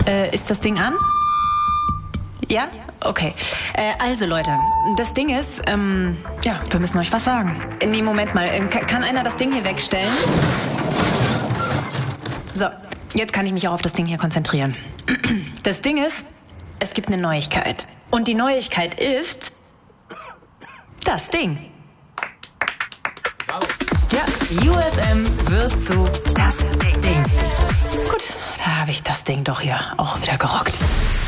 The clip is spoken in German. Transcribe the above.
Ist das Ding an? Ja? Okay. Also Leute, das Ding ist, ja, wir müssen euch was sagen. Nee, Moment mal. Kann einer das Ding hier wegstellen? So, jetzt kann ich mich auch auf das Ding hier konzentrieren. Das Ding ist, es gibt eine Neuigkeit. Und die Neuigkeit ist das Ding. Ja, UFM wird zu das Ding. Gut, da habe ich das Ding doch hier auch wieder gerockt.